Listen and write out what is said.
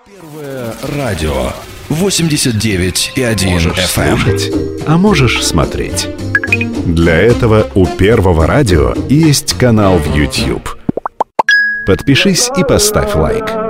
Первое радио 89,1 FM. Слушать, а можешь смотреть. Для этого у Первого радио есть канал в YouTube. Подпишись и поставь лайк.